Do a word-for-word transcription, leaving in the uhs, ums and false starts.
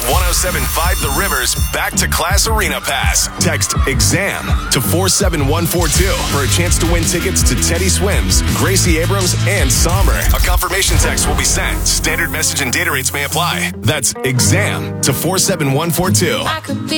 one oh seven point five The Rivers Back to Class Arena Pass. Text EXAM to four seven one four two for a chance to win tickets to Teddy Swims, Gracie Abrams, and Somber. A confirmation text will be sent. Standard message and data rates may apply. That's EXAM to four seven one four two.